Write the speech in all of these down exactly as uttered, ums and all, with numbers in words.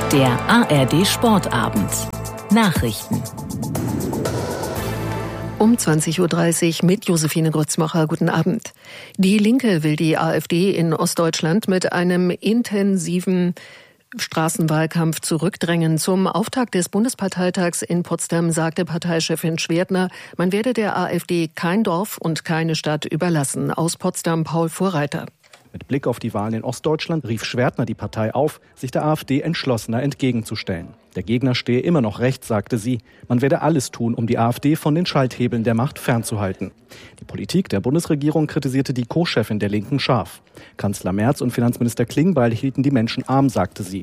Der A R D Sportabend. Nachrichten. Um zwanzig Uhr dreißig mit Josephine Grützmacher. Guten Abend. Die Linke will die AfD in Ostdeutschland mit einem intensiven Straßenwahlkampf zurückdrängen. Zum Auftakt des Bundesparteitags in Potsdam sagte Parteichefin Schwerdner, man werde der AfD kein Dorf und keine Stadt überlassen. Aus Potsdam Paul Vorreiter. Mit Blick auf die Wahlen in Ostdeutschland rief Schwerdner die Partei auf, sich der AfD entschlossener entgegenzustellen. Der Gegner stehe immer noch rechts, sagte sie. Man werde alles tun, um die AfD von den Schalthebeln der Macht fernzuhalten. Die Politik der Bundesregierung kritisierte die Co-Chefin der Linken scharf. Kanzler Merz und Finanzminister Klingbeil hielten die Menschen arm, sagte sie.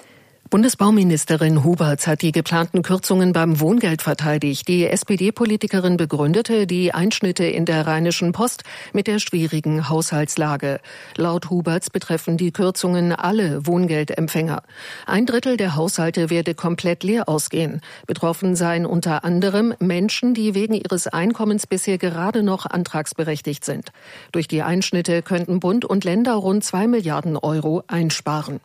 Bundesbauministerin Huberts hat die geplanten Kürzungen beim Wohngeld verteidigt. Die S P D-Politikerin begründete die Einschnitte in der Rheinischen Post mit der schwierigen Haushaltslage. Laut Huberts betreffen die Kürzungen alle Wohngeldempfänger. Ein Drittel der Haushalte werde komplett leer ausgehen. Betroffen seien unter anderem Menschen, die wegen ihres Einkommens bisher gerade noch antragsberechtigt sind. Durch die Einschnitte könnten Bund und Länder rund zwei Milliarden Euro einsparen.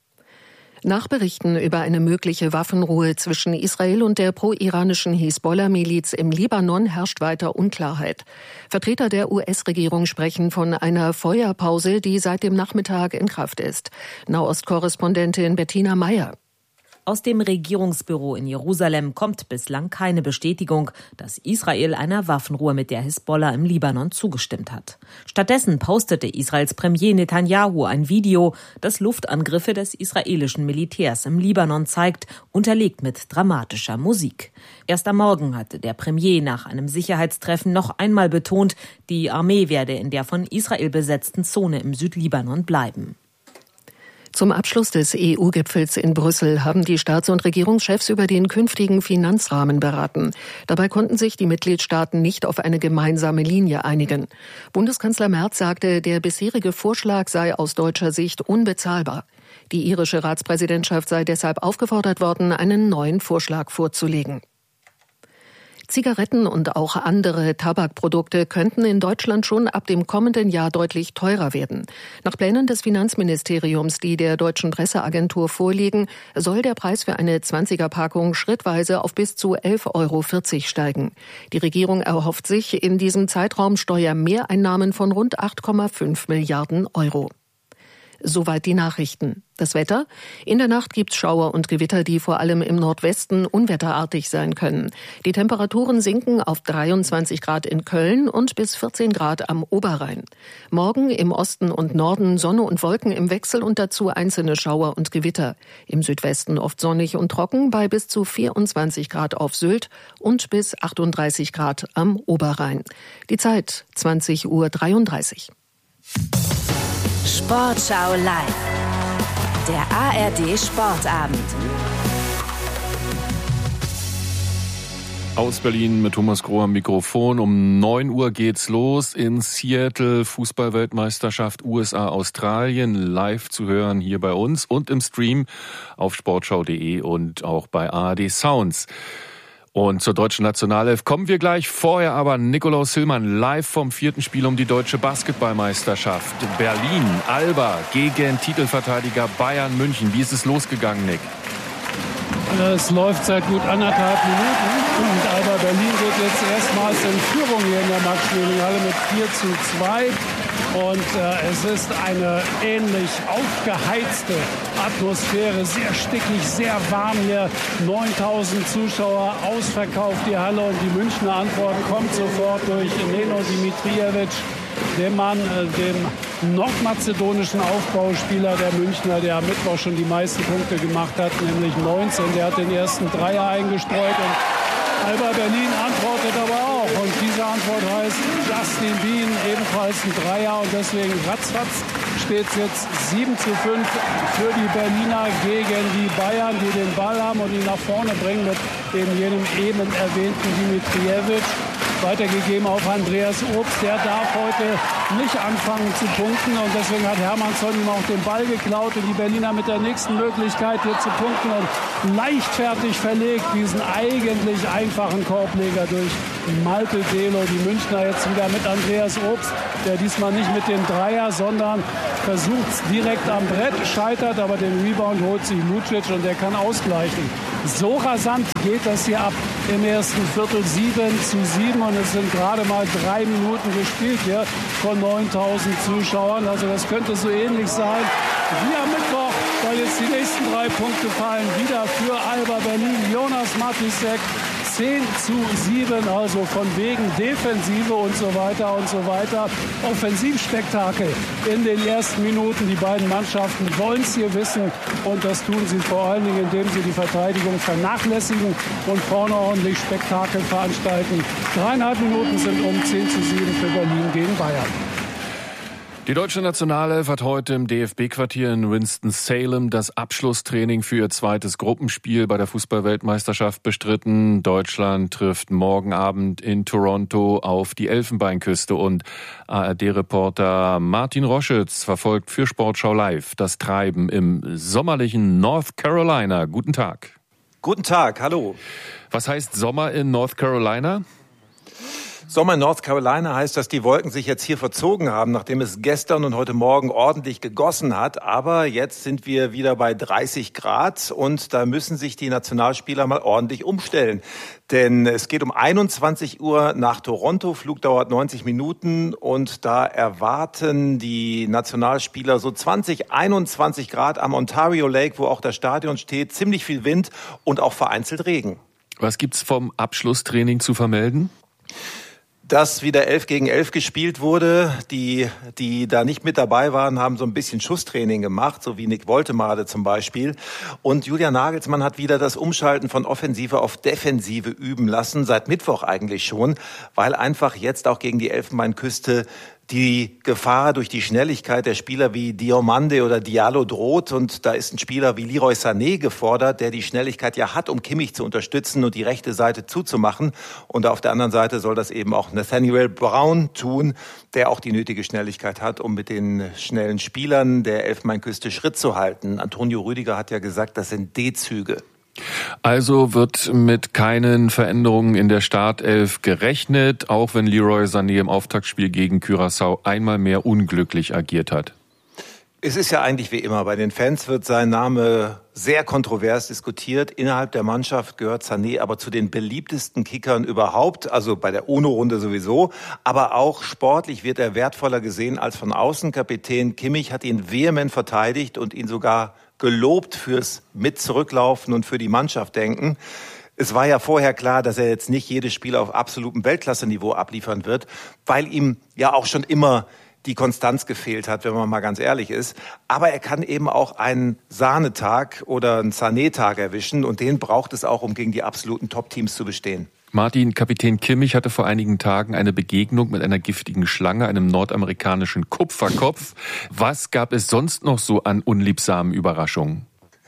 Nach Berichten über eine mögliche Waffenruhe zwischen Israel und der pro-iranischen Hisbollah-Miliz im Libanon herrscht weiter Unklarheit. Vertreter der U S-Regierung sprechen von einer Feuerpause, die seit dem Nachmittag in Kraft ist. Nahost-Korrespondentin Bettina Meyer. Aus dem Regierungsbüro in Jerusalem kommt bislang keine Bestätigung, dass Israel einer Waffenruhe mit der Hisbollah im Libanon zugestimmt hat. Stattdessen postete Israels Premier Netanyahu ein Video, das Luftangriffe des israelischen Militärs im Libanon zeigt, unterlegt mit dramatischer Musik. Erst am Morgen hatte der Premier nach einem Sicherheitstreffen noch einmal betont, die Armee werde in der von Israel besetzten Zone im Südlibanon bleiben. Zum Abschluss des E U-Gipfels in Brüssel haben die Staats- und Regierungschefs über den künftigen Finanzrahmen beraten. Dabei konnten sich die Mitgliedstaaten nicht auf eine gemeinsame Linie einigen. Bundeskanzler Merz sagte, der bisherige Vorschlag sei aus deutscher Sicht unbezahlbar. Die irische Ratspräsidentschaft sei deshalb aufgefordert worden, einen neuen Vorschlag vorzulegen. Zigaretten und auch andere Tabakprodukte könnten in Deutschland schon ab dem kommenden Jahr deutlich teurer werden. Nach Plänen des Finanzministeriums, die der Deutschen Presseagentur vorliegen, soll der Preis für eine zwanziger-Packung schrittweise auf bis zu elf Euro vierzig steigen. Die Regierung erhofft sich in diesem Zeitraum Steuermehreinnahmen von rund acht Komma fünf Milliarden Euro. Soweit die Nachrichten. Das Wetter? In der Nacht gibt's Schauer und Gewitter, die vor allem im Nordwesten unwetterartig sein können. Die Temperaturen sinken auf dreiundzwanzig Grad in Köln und bis vierzehn Grad am Oberrhein. Morgen im Osten und Norden Sonne und Wolken im Wechsel und dazu einzelne Schauer und Gewitter. Im Südwesten oft sonnig und trocken bei bis zu vierundzwanzig Grad auf Sylt und bis achtunddreißig Grad am Oberrhein. Die Zeit zwanzig Uhr dreiunddreißig. Sportschau live. Der A R D Sportabend. Aus Berlin mit Thomas Groh am Mikrofon. Um neun Uhr geht's los in Seattle. Fußballweltmeisterschaft U S A Australien live zu hören hier bei uns und im Stream auf sportschau punkt de und auch bei A R D Sounds. Und zur deutschen Nationalelf kommen wir gleich. Vorher aber Nikolaus Hillmann live vom vierten Spiel um die deutsche Basketballmeisterschaft. Berlin, Alba gegen Titelverteidiger Bayern München. Wie ist es losgegangen, Nick? Es läuft seit gut anderthalb Minuten und Alba Berlin geht jetzt erstmals in Führung hier in der Max-Schmeling-Halle mit vier zu zwei. Und äh, es ist eine ähnlich aufgeheizte Atmosphäre, sehr stickig, sehr warm hier. neuntausend Zuschauer, ausverkauft die Halle und die Münchner Antwort kommt sofort durch Neno Dimitrijevic, dem Mann, äh, dem nordmazedonischen Aufbauspieler der Münchner, der am Mittwoch schon die meisten Punkte gemacht hat, nämlich neunzehn. Der hat den ersten Dreier eingestreut und Alba Berlin antwortet aber auch. Und diese Antwort heißt Justin Bien, ebenfalls ein Dreier. Und deswegen ratzfatz steht es jetzt sieben zu fünf für die Berliner gegen die Bayern, die den Ball haben und ihn nach vorne bringen mit eben jenem eben erwähnten Dimitrijevic. Weitergegeben auf Andreas Obst. Der darf heute nicht anfangen zu punkten. Und deswegen hat Hermannsson ihm auch den Ball geklaut. Und die Berliner mit der nächsten Möglichkeit hier zu punkten und leichtfertig verlegt diesen eigentlich einfachen Korbleger durch Malte Delo. Die Münchner jetzt wieder mit Andreas Obst, der diesmal nicht mit dem Dreier, sondern versucht es direkt am Brett, scheitert, aber den Rebound holt sich Lucic und der kann ausgleichen. So rasant geht das hier ab im ersten Viertel, sieben zu sieben, und es sind gerade mal drei Minuten gespielt hier von neuntausend Zuschauern. Also das könnte so ähnlich sein wie am Mittwoch, weil jetzt die nächsten drei Punkte fallen wieder für Alba Berlin. Jonas Matisek, zehn zu sieben, also von wegen Defensive und so weiter und so weiter. Offensivspektakel in den ersten Minuten. Die beiden Mannschaften wollen es hier wissen, und das tun sie vor allen Dingen, indem sie die Verteidigung vernachlässigen und vorne ordentlich Spektakel veranstalten. Dreieinhalb Minuten sind um, zehn zu sieben für Berlin gegen Bayern. Die deutsche Nationalelf hat heute im D F B-Quartier in Winston-Salem das Abschlusstraining für ihr zweites Gruppenspiel bei der Fußball-Weltmeisterschaft bestritten. Deutschland trifft morgen Abend in Toronto auf die Elfenbeinküste, und A R D-Reporter Martin Roschütz verfolgt für Sportschau Live das Treiben im sommerlichen North Carolina. Guten Tag. Guten Tag, hallo. Was heißt Sommer in North Carolina? Sommer in North Carolina heißt, dass die Wolken sich jetzt hier verzogen haben, nachdem es gestern und heute Morgen ordentlich gegossen hat. Aber jetzt sind wir wieder bei dreißig Grad, und da müssen sich die Nationalspieler mal ordentlich umstellen. Denn es geht um einundzwanzig Uhr nach Toronto, Flug dauert neunzig Minuten, und da erwarten die Nationalspieler so zwanzig, einundzwanzig Grad am Ontario Lake, wo auch das Stadion steht, ziemlich viel Wind und auch vereinzelt Regen. Was gibt's vom Abschlusstraining zu vermelden? Dass wieder elf gegen elf gespielt wurde. Die, die da nicht mit dabei waren, haben so ein bisschen Schusstraining gemacht, so wie Nick Woltemade zum Beispiel. Und Julian Nagelsmann hat wieder das Umschalten von Offensive auf Defensive üben lassen, seit Mittwoch eigentlich schon, weil einfach jetzt auch gegen die Elfenbeinküste die Gefahr durch die Schnelligkeit der Spieler wie Diomande oder Diallo droht. Und da ist ein Spieler wie Leroy Sané gefordert, der die Schnelligkeit ja hat, um Kimmich zu unterstützen und die rechte Seite zuzumachen. Und auf der anderen Seite soll das eben auch Nathaniel Brown tun, der auch die nötige Schnelligkeit hat, um mit den schnellen Spielern der Elfenbeinküste Schritt zu halten. Antonio Rüdiger hat ja gesagt, das sind D-Züge. Also wird mit keinen Veränderungen in der Startelf gerechnet, auch wenn Leroy Sané im Auftaktspiel gegen Curaçao einmal mehr unglücklich agiert hat. Es ist ja eigentlich wie immer. Bei den Fans wird sein Name sehr kontrovers diskutiert. Innerhalb der Mannschaft gehört Sané aber zu den beliebtesten Kickern überhaupt, also bei der UNO-Runde sowieso. Aber auch sportlich wird er wertvoller gesehen als von außen. Kapitän Kimmich hat ihn vehement verteidigt und ihn sogar gelobt fürs mit zurücklaufen und für die Mannschaft denken. Es war ja vorher klar, dass er jetzt nicht jedes Spiel auf absolutem Weltklasse-Niveau abliefern wird, weil ihm ja auch schon immer die Konstanz gefehlt hat, wenn man mal ganz ehrlich ist. Aber er kann eben auch einen Sahnetag oder einen Sané-Tag erwischen, und den braucht es auch, um gegen die absoluten Top-Teams zu bestehen. Martin, Kapitän Kimmich hatte vor einigen Tagen eine Begegnung mit einer giftigen Schlange, einem nordamerikanischen Kupferkopf. Was gab es sonst noch so an unliebsamen Überraschungen?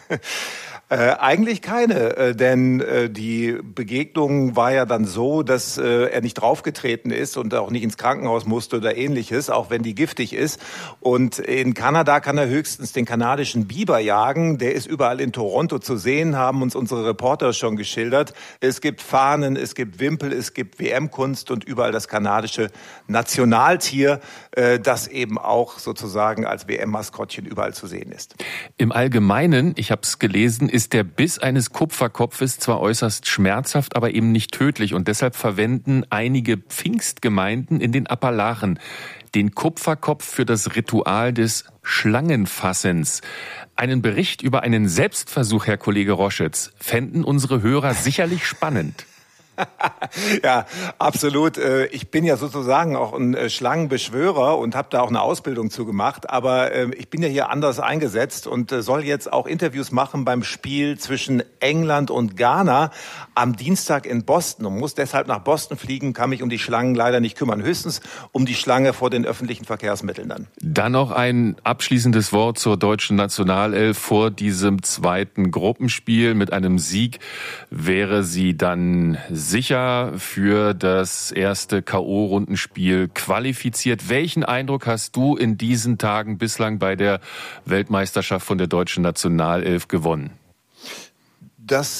Äh, eigentlich keine, äh, denn äh, die Begegnung war ja dann so, dass äh, er nicht draufgetreten ist und auch nicht ins Krankenhaus musste oder ähnliches, auch wenn die giftig ist. Und in Kanada kann er höchstens den kanadischen Biber jagen. Der ist überall in Toronto zu sehen, haben uns unsere Reporter schon geschildert. Es gibt Fahnen, es gibt Wimpel, es gibt W M-Kunst und überall das kanadische Nationaltier, äh, das eben auch sozusagen als W M-Maskottchen überall zu sehen ist. Im Allgemeinen, ich habe es gelesen, ist der Biss eines Kupferkopfes zwar äußerst schmerzhaft, aber eben nicht tödlich, und deshalb verwenden einige Pfingstgemeinden in den Appalachen den Kupferkopf für das Ritual des Schlangenfassens. Einen Bericht über einen Selbstversuch, Herr Kollege Roschütz, fänden unsere Hörer sicherlich spannend. Ja, absolut. Ich bin ja sozusagen auch ein Schlangenbeschwörer und habe da auch eine Ausbildung zu gemacht. Aber ich bin ja hier anders eingesetzt und soll jetzt auch Interviews machen beim Spiel zwischen England und Ghana am Dienstag in Boston und muss deshalb nach Boston fliegen, kann mich um die Schlangen leider nicht kümmern. Höchstens um die Schlange vor den öffentlichen Verkehrsmitteln dann. Dann noch ein abschließendes Wort zur deutschen Nationalelf vor diesem zweiten Gruppenspiel. Mit einem Sieg wäre sie dann sicher für das erste K O-Rundenspiel qualifiziert. Welchen Eindruck hast du in diesen Tagen bislang bei der Weltmeisterschaft von der deutschen Nationalelf gewonnen? Das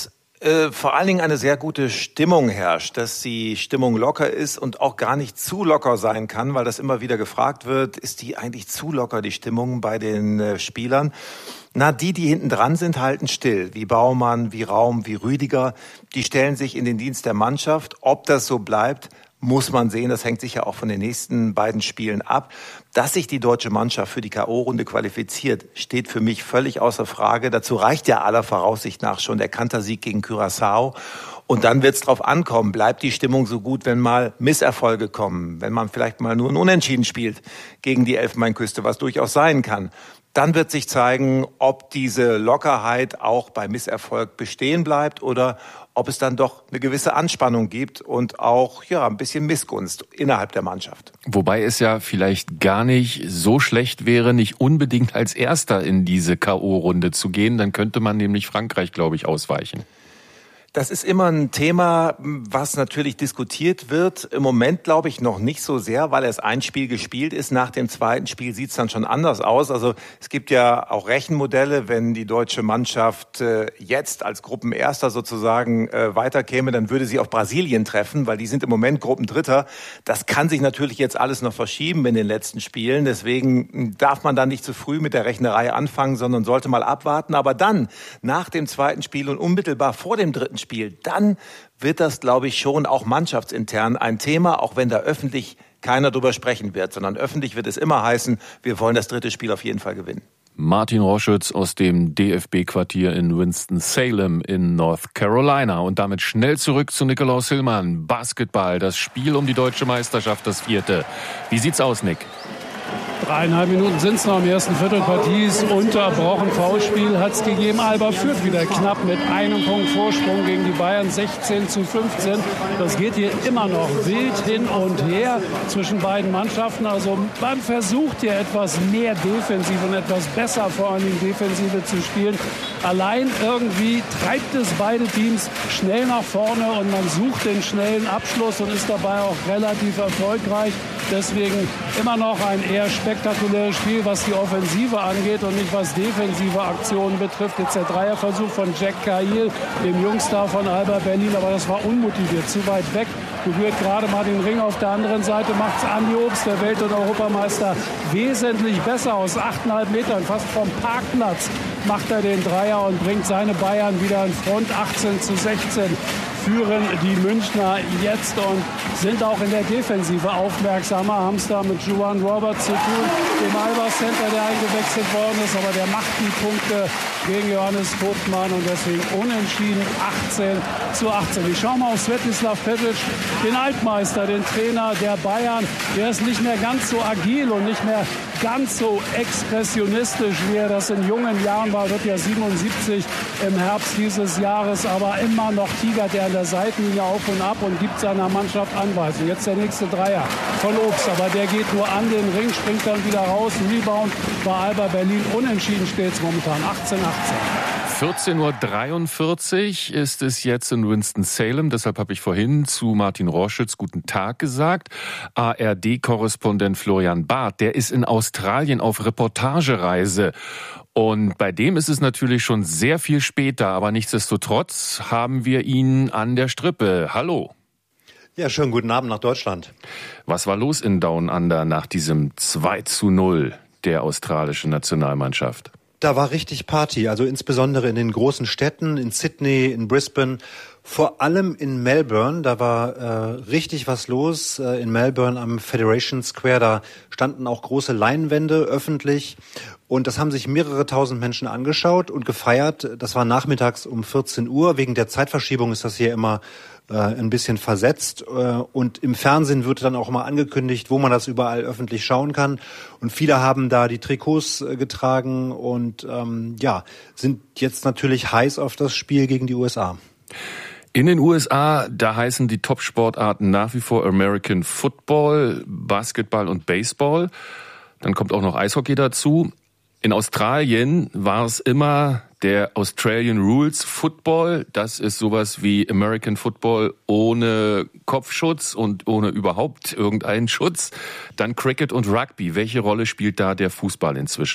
äh, vor allen Dingen eine sehr gute Stimmung herrscht, dass die Stimmung locker ist und auch gar nicht zu locker sein kann, weil das immer wieder gefragt wird, ist die eigentlich zu locker, die Stimmung bei den äh, Spielern? Na, die, die hinten dran sind, halten still, wie Baumann, wie Raum, wie Rüdiger. Die stellen sich in den Dienst der Mannschaft. Ob das so bleibt, muss man sehen. Das hängt sicher auch von den nächsten beiden Spielen ab. Dass sich die deutsche Mannschaft für die K O-Runde qualifiziert, steht für mich völlig außer Frage. Dazu reicht ja aller Voraussicht nach schon der Kantersieg gegen Curaçao. Und dann wird es drauf ankommen, bleibt die Stimmung so gut, wenn mal Misserfolge kommen, wenn man vielleicht mal nur ein Unentschieden spielt gegen die Elfenbeinküste, was durchaus sein kann. Dann wird sich zeigen, ob diese Lockerheit auch bei Misserfolg bestehen bleibt oder ob es dann doch eine gewisse Anspannung gibt und auch ja ein bisschen Missgunst innerhalb der Mannschaft. Wobei es ja vielleicht gar nicht so schlecht wäre, nicht unbedingt als Erster in diese K O-Runde zu gehen. Dann könnte man nämlich Frankreich, glaube ich, ausweichen. Das ist immer ein Thema, was natürlich diskutiert wird. Im Moment glaube ich noch nicht so sehr, weil erst ein Spiel gespielt ist. Nach dem zweiten Spiel sieht es dann schon anders aus. Also es gibt ja auch Rechenmodelle, wenn die deutsche Mannschaft äh, jetzt als Gruppenerster sozusagen äh, weiterkäme, dann würde sie auf Brasilien treffen, weil die sind im Moment Gruppendritter. Das kann sich natürlich jetzt alles noch verschieben in den letzten Spielen. Deswegen darf man da nicht zu früh mit der Rechnerei anfangen, sondern sollte mal abwarten. Aber dann, nach dem zweiten Spiel und unmittelbar vor dem dritten Spiel, dann wird das, glaube ich, schon auch mannschaftsintern ein Thema, auch wenn da öffentlich keiner drüber sprechen wird, sondern öffentlich wird es immer heißen, wir wollen das dritte Spiel auf jeden Fall gewinnen. Martin Roschütz aus dem D F B-Quartier in Winston-Salem in North Carolina. Und damit schnell zurück zu Nikolaus Hillmann. Basketball, das Spiel um die deutsche Meisterschaft, das vierte. Wie sieht's aus, Nick? Dreieinhalb Minuten sind es noch im ersten Viertel. Partie ist unterbrochen. Foulspiel hat es gegeben. Alba führt wieder knapp mit einem Punkt Vorsprung gegen die Bayern, sechzehn zu fünfzehn. Das geht hier immer noch wild hin und her zwischen beiden Mannschaften. Also man versucht hier etwas mehr Defensive und etwas besser vor allem Defensive zu spielen. Allein irgendwie treibt es beide Teams schnell nach vorne und man sucht den schnellen Abschluss und ist dabei auch relativ erfolgreich. Deswegen immer noch ein eher spektakuläres Spiel, was die Offensive angeht und nicht was defensive Aktionen betrifft. Jetzt der Dreierversuch von Jack Cahill, dem Jungstar von Alba Berlin, aber das war unmotiviert, zu weit weg. Berührt gerade mal den Ring. Auf der anderen Seite macht es Andi Obst, der Welt- und Europameister, wesentlich besser aus achteinhalb Metern, fast vom Parkplatz macht er den Dreier und bringt seine Bayern wieder in Front. achtzehn zu sechzehn führen die Münchner jetzt und sind auch in der Defensive aufmerksamer. Haben es da mit Juwan Roberts zu tun, dem Alba Center, der eingewechselt worden ist, aber der macht die Punkte gegen Johannes Vogtmann und deswegen unentschieden achtzehn zu achtzehn. Ich schaue mal auf Svetislav Pešić, den Altmeister, den Trainer der Bayern. Der ist nicht mehr ganz so agil und nicht mehr ganz so expressionistisch, wie er das in jungen Jahren war. Wird ja siebenundsiebzig im Herbst dieses Jahres, aber immer noch tigert er an der Seitenlinie auf und ab und gibt seiner Mannschaft Anweisungen. Jetzt der nächste Dreier von Obst, aber der geht nur an den Ring, springt dann wieder raus. Rebound bei Alba Berlin. Unentschieden steht es momentan, achtzehn achtzehn. vierzehn Uhr dreiundvierzig ist es jetzt in Winston-Salem. Deshalb habe ich vorhin zu Martin Roschütz guten Tag gesagt. A R D-Korrespondent Florian Barth, der ist in Australien auf Reportagereise. Und bei dem ist es natürlich schon sehr viel später. Aber nichtsdestotrotz haben wir ihn an der Strippe. Hallo. Ja, schönen guten Abend nach Deutschland. Was war los in Down Under nach diesem zwei zu null der australischen Nationalmannschaft? Da war richtig Party, also insbesondere in den großen Städten, in Sydney, in Brisbane, vor allem in Melbourne, da war äh, richtig was los. Äh, in Melbourne am Federation Square, da standen auch große Leinwände öffentlich und das haben sich mehrere tausend Menschen angeschaut und gefeiert. Das war nachmittags um vierzehn Uhr, wegen der Zeitverschiebung ist das hier immer äh, ein bisschen versetzt äh, und im Fernsehen wird dann auch mal angekündigt, wo man das überall öffentlich schauen kann und viele haben da die Trikots äh, getragen und ähm, ja, sind jetzt natürlich heiß auf das Spiel gegen die U S A. In den U S A, da heißen die Top-Sportarten nach wie vor American Football, Basketball und Baseball. Dann kommt auch noch Eishockey dazu. In Australien war es immer der Australian Rules Football. Das ist sowas wie American Football ohne Kopfschutz und ohne überhaupt irgendeinen Schutz. Dann Cricket und Rugby. Welche Rolle spielt da der Fußball inzwischen?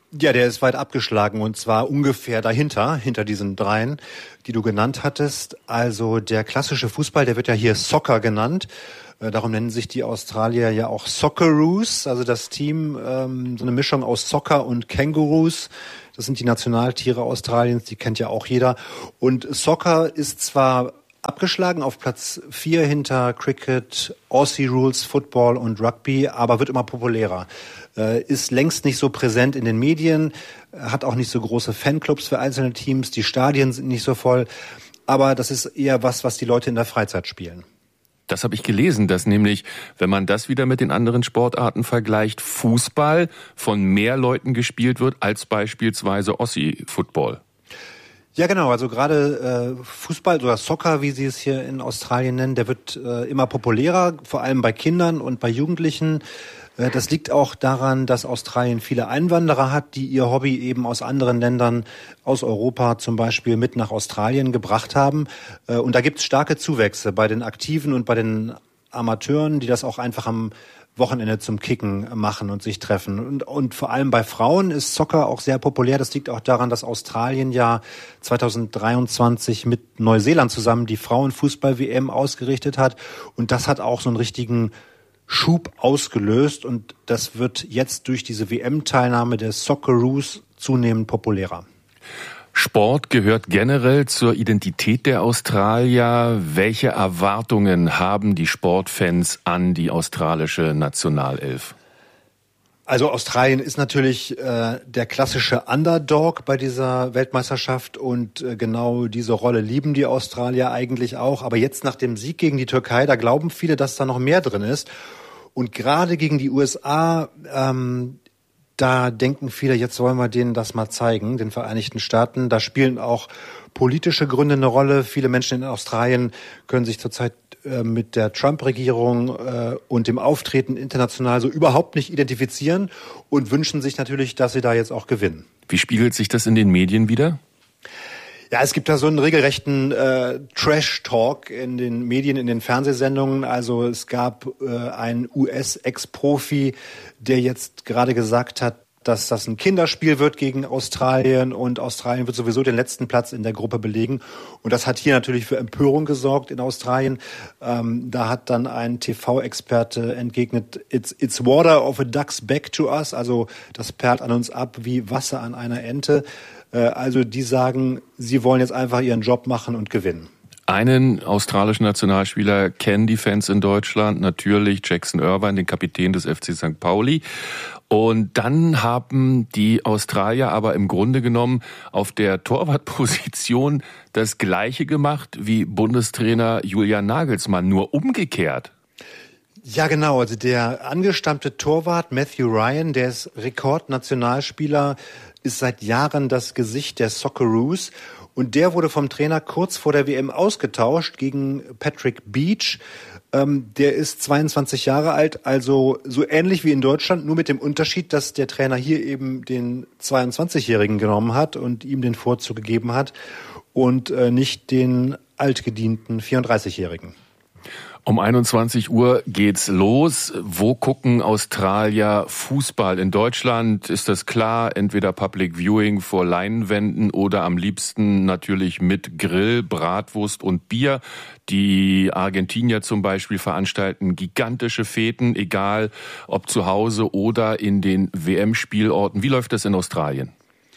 Ja, der ist weit abgeschlagen und zwar ungefähr dahinter, hinter diesen dreien, die du genannt hattest. Also der klassische Fußball, der wird ja hier Soccer genannt. Äh, darum nennen sich die Australier ja auch Socceroos, also das Team, ähm, so eine Mischung aus Soccer und Kangaroos. Das sind die Nationaltiere Australiens, die kennt ja auch jeder. Und Soccer ist zwar abgeschlagen auf Platz vier hinter Cricket, Aussie Rules, Football und Rugby, aber wird immer populärer. Äh, ist längst nicht so präsent in den Medien, hat auch nicht so große Fanclubs für einzelne Teams, die Stadien sind nicht so voll, aber das ist eher was, was die Leute in der Freizeit spielen. Das habe ich gelesen, dass nämlich, wenn man das wieder mit den anderen Sportarten vergleicht, Fußball von mehr Leuten gespielt wird als beispielsweise Aussie-Football. Ja, genau. Also gerade äh, Fußball oder Soccer, wie sie es hier in Australien nennen, der wird äh, immer populärer, vor allem bei Kindern und bei Jugendlichen. Äh, das liegt auch daran, dass Australien viele Einwanderer hat, die ihr Hobby eben aus anderen Ländern, aus Europa zum Beispiel, mit nach Australien gebracht haben. Äh, und da gibt es starke Zuwächse bei den Aktiven und bei den Amateuren, die das auch einfach am Wochenende zum Kicken machen und sich treffen. Und, und vor allem bei Frauen ist Soccer auch sehr populär. Das liegt auch daran, dass Australien ja zwanzig dreiundzwanzig mit Neuseeland zusammen die Frauenfußball-W M ausgerichtet hat. Und das hat auch so einen richtigen Schub ausgelöst. Und das wird jetzt durch diese W M-Teilnahme der Socceroos zunehmend populärer. Sport gehört generell zur Identität der Australier. Welche Erwartungen haben die Sportfans an die australische Nationalelf? Also Australien ist natürlich äh, der klassische Underdog bei dieser Weltmeisterschaft und äh, genau diese Rolle lieben die Australier eigentlich auch. Aber jetzt nach dem Sieg gegen die Türkei, da glauben viele, dass da noch mehr drin ist. Und gerade gegen die U S A, ähm, da denken viele, jetzt wollen wir denen das mal zeigen, den Vereinigten Staaten. Da spielen auch politische Gründe eine Rolle. Viele Menschen in Australien können sich zurzeit äh, mit der Trump-Regierung äh, und dem Auftreten international so überhaupt nicht identifizieren und wünschen sich natürlich, dass sie da jetzt auch gewinnen. Wie spiegelt sich das in den Medien wider? Ja, es gibt da so einen regelrechten äh, Trash-Talk in den Medien, in den Fernsehsendungen. Also es gab äh, einen U S-Ex-Profi, der jetzt gerade gesagt hat, dass das ein Kinderspiel wird gegen Australien und Australien wird sowieso den letzten Platz in der Gruppe belegen. Und das hat hier natürlich für Empörung gesorgt in Australien. Ähm, da hat dann ein T V-Experte entgegnet, it's, it's water of a duck's back to us. Also das perlt an uns ab wie Wasser an einer Ente. Also die sagen, sie wollen jetzt einfach ihren Job machen und gewinnen. Einen australischen Nationalspieler kennen die Fans in Deutschland, natürlich Jackson Irvine, den Kapitän des F C Sankt Pauli. Und dann haben die Australier aber im Grunde genommen auf der Torwartposition das Gleiche gemacht wie Bundestrainer Julian Nagelsmann, nur umgekehrt. Ja, genau. Also der angestammte Torwart Matthew Ryan, der ist Rekordnationalspieler, ist seit Jahren das Gesicht der Socceroos. Und der wurde vom Trainer kurz vor der W M ausgetauscht gegen Patrick Beach. Ähm, der ist zweiundzwanzig Jahre alt, also so ähnlich wie in Deutschland, nur mit dem Unterschied, dass der Trainer hier eben den zweiundzwanzigjährigen genommen hat und ihm den Vorzug gegeben hat und äh, nicht den altgedienten vierunddreißigjährigen. Um einundzwanzig Uhr geht's los. Wo gucken Australier Fußball? In Deutschland ist das klar, entweder Public Viewing vor Leinwänden oder am liebsten natürlich mit Grill, Bratwurst und Bier. Die Argentinier zum Beispiel veranstalten gigantische Feten, egal ob zu Hause oder in den W M-Spielorten. Wie läuft das in Australien?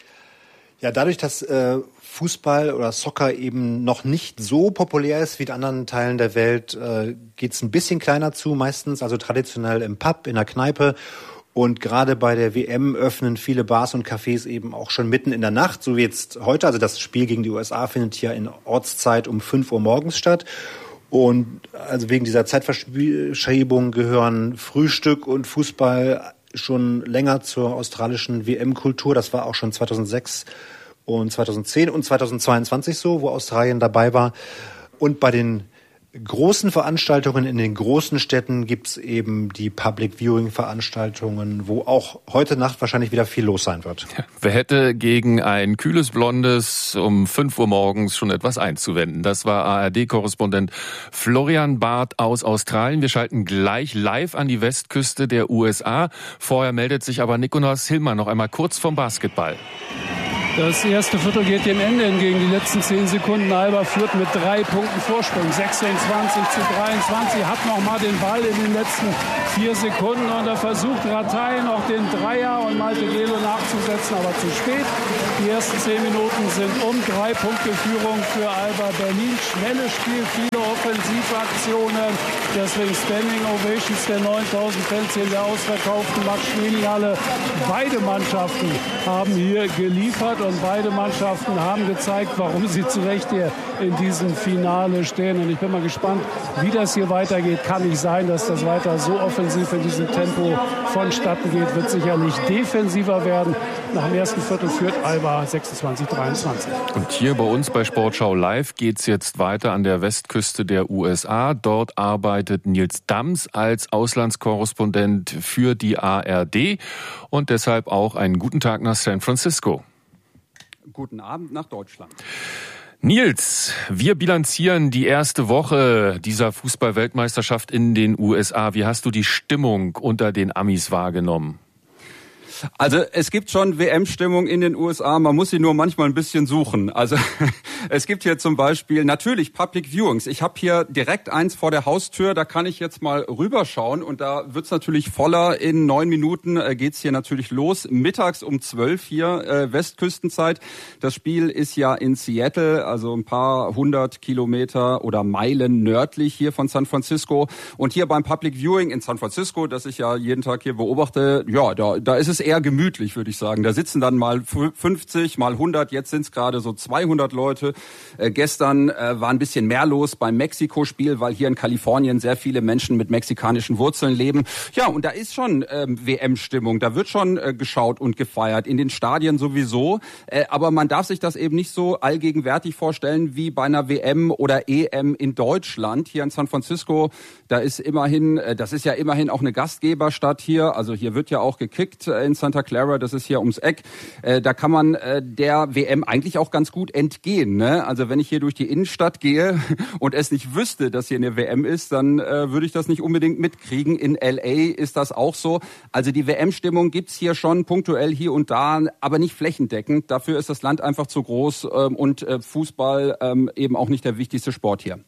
Ja, dadurch, dass äh, Fußball oder Soccer eben noch nicht so populär ist wie in anderen Teilen der Welt, äh, geht's ein bisschen kleiner zu, meistens, also traditionell im Pub, in der Kneipe. Und gerade bei der W M öffnen viele Bars und Cafés eben auch schon mitten in der Nacht, so wie jetzt heute. Also das Spiel gegen die U S A findet ja in Ortszeit um fünf Uhr morgens statt. Und also wegen dieser Zeitverschiebung gehören Frühstück und Fußball schon länger zur australischen W M-Kultur. Das war auch schon zweitausendsechs und zweitausendzehn und zweitausendzweiundzwanzig so, wo Australien dabei war. Und bei den großen Veranstaltungen in den großen Städten gibt's eben die Public Viewing Veranstaltungen, wo auch heute Nacht wahrscheinlich wieder viel los sein wird. Ja, wer hätte gegen ein kühles Blondes um fünf Uhr morgens schon etwas einzuwenden? Das war A R D-Korrespondent Florian Barth aus Australien. Wir schalten gleich live an die Westküste der U S A. Vorher meldet sich aber Nikolaus Hillmann noch einmal kurz vom Basketball. Das erste Viertel geht dem Ende entgegen. Die letzten zehn Sekunden. Alba führt mit drei Punkten Vorsprung. sechsundzwanzig zu dreiundzwanzig. Hat noch mal den Ball in den letzten vier Sekunden. Und da versucht Ratay noch den Dreier und Malte Gelo nachzusetzen, aber zu spät. Die ersten zehn Minuten sind um. Drei Punkte Führung für Alba Berlin. Schnelles Spiel, viele Offensivaktionen. Deswegen Standing Ovations der neuntausend Fans in der ausverkauften Max-Schmeling-Halle. Beide Mannschaften haben hier geliefert. Und beide Mannschaften haben gezeigt, warum sie zu Recht hier in diesem Finale stehen. Und ich bin mal gespannt, wie das hier weitergeht. Kann nicht sein, dass das weiter so offensiv in diesem Tempo vonstatten geht. Wird sicherlich defensiver werden. Nach dem ersten Viertel führt Alba sechsundzwanzig dreiundzwanzig. Und hier bei uns bei Sportschau Live geht's jetzt weiter an der Westküste der U S A. Dort arbeitet Nils Dams als Auslandskorrespondent für die A R D. Und deshalb auch einen guten Tag nach San Francisco. Guten Abend nach Deutschland. Nils, wir bilanzieren die erste Woche dieser Fußball-Weltmeisterschaft in den U S A. Wie hast du die Stimmung unter den Amis wahrgenommen? Also es gibt schon W M-Stimmung in den U S A, man muss sie nur manchmal ein bisschen suchen. Also es gibt hier zum Beispiel natürlich Public Viewings. Ich habe hier direkt eins vor der Haustür, da kann ich jetzt mal rüberschauen und da wird's natürlich voller. In neun Minuten äh, geht's hier natürlich los. Mittags um zwölf hier äh, Westküstenzeit. Das Spiel ist ja in Seattle, also ein paar hundert Kilometer oder Meilen nördlich hier von San Francisco. Und hier beim Public Viewing in San Francisco, das ich ja jeden Tag hier beobachte, ja, da, da ist es eher eher gemütlich, würde ich sagen. Da sitzen dann mal fünfzig, mal hundert, jetzt sind es gerade so zweihundert Leute. Äh, gestern äh, war ein bisschen mehr los beim Mexiko-Spiel, weil hier in Kalifornien sehr viele Menschen mit mexikanischen Wurzeln leben. Ja, und da ist schon ähm, W M-Stimmung, da wird schon äh, geschaut und gefeiert, in den Stadien sowieso. Äh, aber man darf sich das eben nicht so allgegenwärtig vorstellen wie bei einer W M oder E M in Deutschland. Hier in San Francisco, da ist immerhin, äh, das ist ja immerhin auch eine Gastgeberstadt hier, also hier wird ja auch gekickt äh, in Santa Clara, das ist hier ums Eck. Äh, da kann man äh, der W M eigentlich auch ganz gut entgehen. Ne? Also wenn ich hier durch die Innenstadt gehe und es nicht wüsste, dass hier eine W M ist, dann äh, würde ich das nicht unbedingt mitkriegen. In L A ist das auch so. Also die W M-Stimmung gibt's hier schon punktuell hier und da, aber nicht flächendeckend. Dafür ist das Land einfach zu groß ähm, und äh, Fußball ähm, eben auch nicht der wichtigste Sport hier.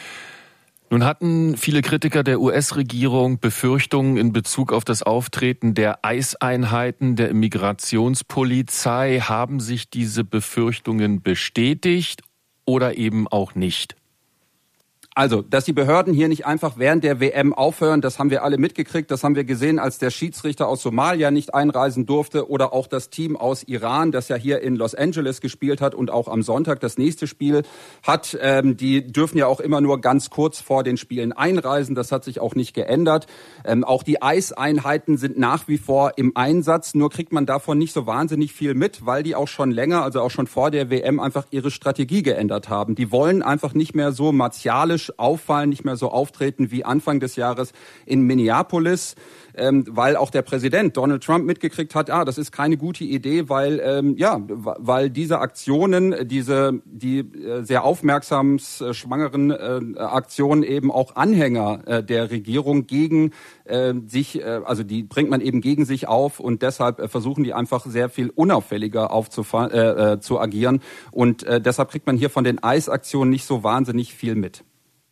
Nun hatten viele Kritiker der U S-Regierung Befürchtungen in Bezug auf das Auftreten der Eiseinheiten der Immigrationspolizei. Haben sich diese Befürchtungen bestätigt oder eben auch nicht? Also, dass die Behörden hier nicht einfach während der W M aufhören, das haben wir alle mitgekriegt. Das haben wir gesehen, als der Schiedsrichter aus Somalia nicht einreisen durfte oder auch das Team aus Iran, das ja hier in Los Angeles gespielt hat und auch am Sonntag das nächste Spiel hat. Ähm, die dürfen ja auch immer nur ganz kurz vor den Spielen einreisen. Das hat sich auch nicht geändert. Ähm, auch die Eiseinheiten sind nach wie vor im Einsatz. Nur kriegt man davon nicht so wahnsinnig viel mit, weil die auch schon länger, also auch schon vor der W M, einfach ihre Strategie geändert haben. Die wollen einfach nicht mehr so martialisch auffallen, nicht mehr so auftreten wie Anfang des Jahres in Minneapolis, ähm, weil auch der Präsident Donald Trump mitgekriegt hat, ah, das ist keine gute Idee, weil ähm, ja, weil diese Aktionen, diese die äh, sehr aufmerksam äh, schwangeren äh, Aktionen eben auch Anhänger äh, der Regierung gegen äh, sich, äh, also die bringt man eben gegen sich auf und deshalb äh, versuchen die einfach sehr viel unauffälliger aufzufa- äh, äh, zu agieren und äh, deshalb kriegt man hier von den Eisaktionen nicht so wahnsinnig viel mit.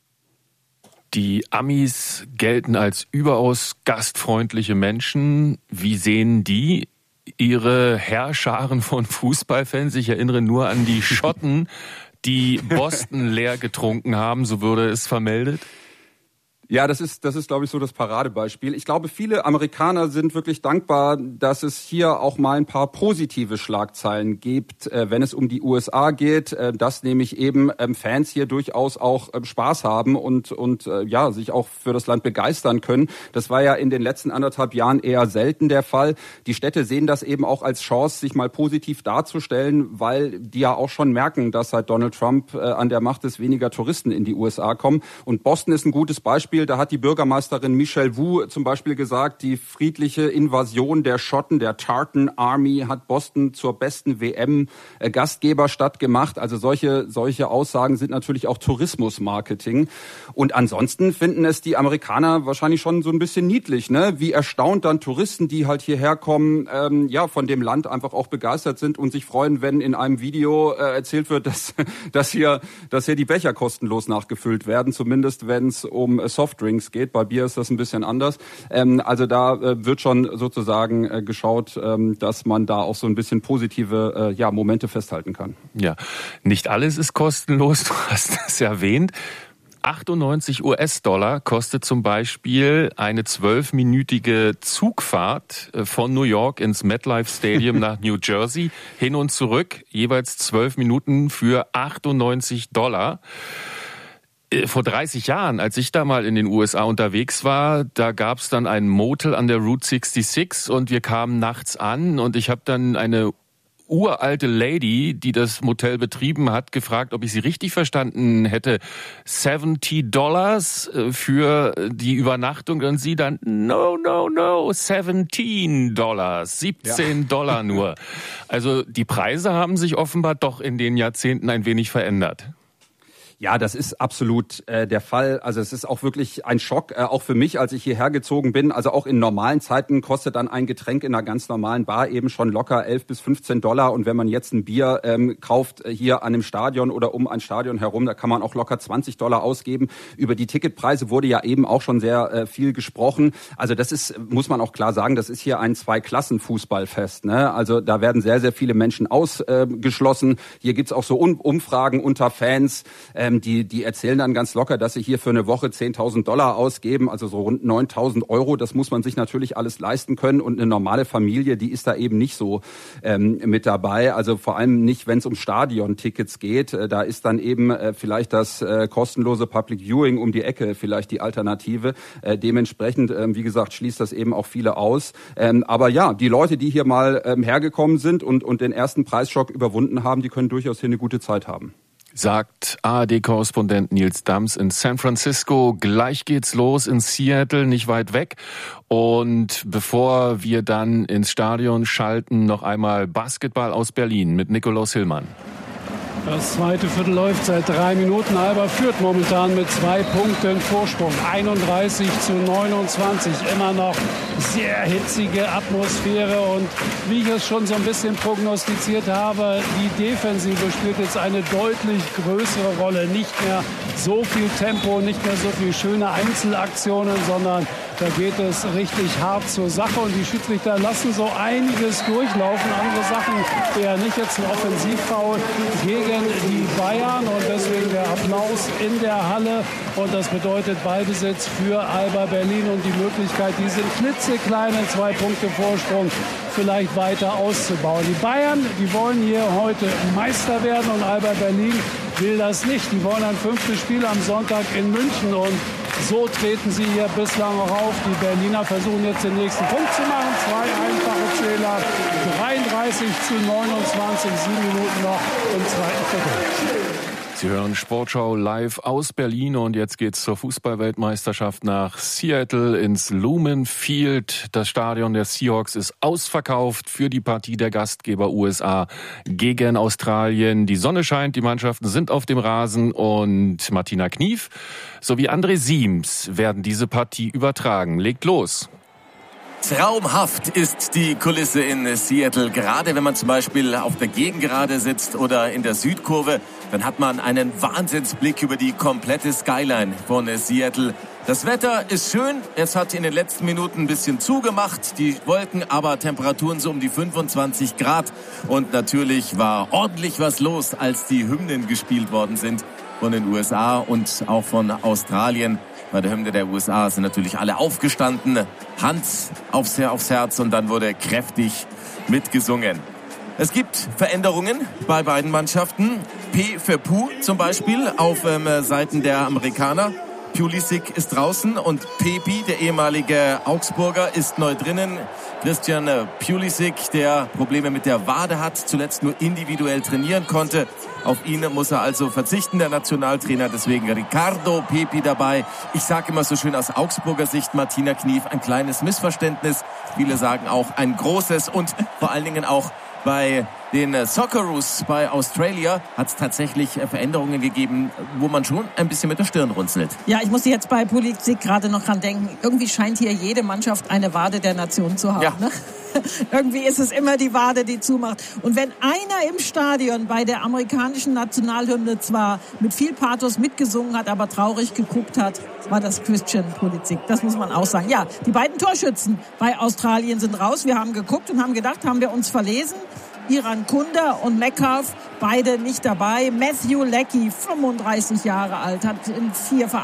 Die Amis gelten als überaus gastfreundliche Menschen. Wie sehen die ihre Heerscharen von Fußballfans? Ich erinnere nur an die Schotten, die Boston leer getrunken haben, so wurde es vermeldet. Ja, das ist, das ist, glaube ich, so das Paradebeispiel. Ich glaube, viele Amerikaner sind wirklich dankbar, dass es hier auch mal ein paar positive Schlagzeilen gibt, äh, wenn es um die U S A geht, äh, dass nämlich eben ähm, Fans hier durchaus auch äh, Spaß haben und, und äh, ja, sich auch für das Land begeistern können. Das war ja in den letzten anderthalb Jahren eher selten der Fall. Die Städte sehen das eben auch als Chance, sich mal positiv darzustellen, weil die ja auch schon merken, dass seit Donald Trump äh, an der Macht ist, weniger Touristen in die U S A kommen. Und Boston ist ein gutes Beispiel. Da hat die Bürgermeisterin Michelle Wu zum Beispiel gesagt, die friedliche Invasion der Schotten, der Tartan Army, hat Boston zur besten W M-Gastgeberstadt gemacht. Also solche, solche Aussagen sind natürlich auch Tourismusmarketing. Und ansonsten finden es die Amerikaner wahrscheinlich schon so ein bisschen niedlich, ne? Wie erstaunt dann Touristen, die halt hierher kommen, ähm, ja, von dem Land einfach auch begeistert sind und sich freuen, wenn in einem Video äh, erzählt wird, dass, dass hier, dass hier die Becher kostenlos nachgefüllt werden, zumindest wenn es um äh, Softdrinks geht. Bei Bier ist das ein bisschen anders. Ähm, also da äh, wird schon sozusagen äh, geschaut, ähm, dass man da auch so ein bisschen positive äh, ja, Momente festhalten kann. Ja, nicht alles ist kostenlos, du hast es erwähnt. achtundneunzig US-Dollar kostet zum Beispiel eine zwölfminütige Zugfahrt von New York ins MetLife Stadium nach New Jersey, hin und zurück, jeweils zwölf Minuten für achtundneunzig Dollar. Vor dreißig Jahren, als ich da mal in den U S A unterwegs war, da gab's dann einen Motel an der Route sechsundsechzig und wir kamen nachts an und ich habe dann eine uralte Lady, die das Motel betrieben hat, gefragt, ob ich sie richtig verstanden hätte. siebzig Dollars für die Übernachtung und sie dann, no, no, no, siebzehn Dollars, siebzehn ja. Dollar nur. Also die Preise haben sich offenbar doch in den Jahrzehnten ein wenig verändert. Ja, das ist absolut äh, der Fall. Also es ist auch wirklich ein Schock, äh, auch für mich, als ich hierher gezogen bin. Also auch in normalen Zeiten kostet dann ein Getränk in einer ganz normalen Bar eben schon locker elf bis fünfzehn Dollar. Und wenn man jetzt ein Bier ähm, kauft äh, hier an einem Stadion oder um ein Stadion herum, da kann man auch locker zwanzig Dollar ausgeben. Über die Ticketpreise wurde ja eben auch schon sehr äh, viel gesprochen. Also das ist, muss man auch klar sagen, das ist hier ein Zwei-Klassen-Fußballfest, ne? Also da werden sehr, sehr viele Menschen ausgeschlossen. Äh, hier gibt's auch so um- Umfragen unter Fans, äh, Die, die erzählen dann ganz locker, dass sie hier für eine Woche zehntausend Dollar ausgeben, also so rund neuntausend Euro. Das muss man sich natürlich alles leisten können. Und eine normale Familie, die ist da eben nicht so ähm, mit dabei. Also vor allem nicht, wenn es um Stadion-Tickets geht. Äh, da ist dann eben äh, vielleicht das äh, kostenlose Public Viewing um die Ecke vielleicht die Alternative. Äh, dementsprechend, äh, wie gesagt, schließt das eben auch viele aus. Ähm, aber ja, die Leute, die hier mal ähm, hergekommen sind und, und den ersten Preisschock überwunden haben, die können durchaus hier eine gute Zeit haben. Sagt A R D-Korrespondent Nils Dams in San Francisco. Gleich geht's los in Seattle, nicht weit weg. Und bevor wir dann ins Stadion schalten, noch einmal Basketball aus Berlin mit Nikolaus Hillmann. Das zweite Viertel läuft seit drei Minuten. Alba führt momentan mit zwei Punkten Vorsprung. einunddreißig zu neunundzwanzig. Immer noch sehr hitzige Atmosphäre. Und wie ich es schon so ein bisschen prognostiziert habe, die Defensive spielt jetzt eine deutlich größere Rolle. Nicht mehr so viel Tempo, nicht mehr so viel schöne Einzelaktionen, sondern da geht es richtig hart zur Sache. Und die Schiedsrichter lassen so einiges durchlaufen. Andere Sachen eher nicht. Jetzt ein Offensivfoul gegen die Bayern und deswegen der Applaus in der Halle. Und das bedeutet Ballbesitz für Alba Berlin und die Möglichkeit, diesen klitzekleinen zwei Punkte Vorsprung vielleicht weiter auszubauen. Die Bayern, die wollen hier heute Meister werden und Alba Berlin will das nicht. Die wollen ein fünftes Spiel am Sonntag in München und so treten sie hier bislang auch auf. Die Berliner versuchen jetzt den nächsten Punkt zu machen. Zwei einfache Zähler. dreiunddreißig zu neunundzwanzig, sieben Minuten noch im zweiten Viertel. Sie hören Sportschau live aus Berlin und jetzt geht's zur Fußballweltmeisterschaft nach Seattle ins Lumen Field. Das Stadion der Seahawks ist ausverkauft für die Partie der Gastgeber U S A gegen Australien. Die Sonne scheint, die Mannschaften sind auf dem Rasen und Martina Knief sowie André Siems werden diese Partie übertragen. Legt los! Traumhaft ist die Kulisse in Seattle. Gerade wenn man zum Beispiel auf der Gegengerade sitzt oder in der Südkurve, dann hat man einen Wahnsinnsblick über die komplette Skyline von Seattle. Das Wetter ist schön, es hat in den letzten Minuten ein bisschen zugemacht, die Wolken, aber Temperaturen so um die fünfundzwanzig Grad. Und natürlich war ordentlich was los, als die Hymnen gespielt worden sind von den U S A und auch von Australien. Bei der Hymne der U S A sind natürlich alle aufgestanden, Hand aufs, aufs Herz und dann wurde kräftig mitgesungen. Es gibt Veränderungen bei beiden Mannschaften. P für Puh zum Beispiel auf ähm, Seiten der Amerikaner. Pulisic ist draußen und Pepi, der ehemalige Augsburger, ist neu drinnen. Christian Pulisic, der Probleme mit der Wade hat, zuletzt nur individuell trainieren konnte. Auf ihn muss er also verzichten, der Nationaltrainer. Deswegen Ricardo Pepi dabei. Ich sage immer so schön aus Augsburger Sicht, Martina Knief, ein kleines Missverständnis. Viele sagen auch ein großes und vor allen Dingen auch bei den Socceroos bei Australia hat es tatsächlich Veränderungen gegeben, wo man schon ein bisschen mit der Stirn runzelt. Ja, ich musste jetzt bei Pulisic gerade noch dran denken. Irgendwie scheint hier jede Mannschaft eine Wade der Nation zu haben. Ja. Ne? Irgendwie ist es immer die Wade, die zumacht. Und wenn einer im Stadion bei der amerikanischen Nationalhymne zwar mit viel Pathos mitgesungen hat, aber traurig geguckt hat, war das Christian Pulisic. Das muss man auch sagen. Ja, die beiden Torschützen bei Australien sind raus. Wir haben geguckt und haben gedacht, haben wir uns verlesen. Iran Kunda und Metcalf, beide nicht dabei. Matthew Leckie, fünfunddreißig Jahre alt, hat in vier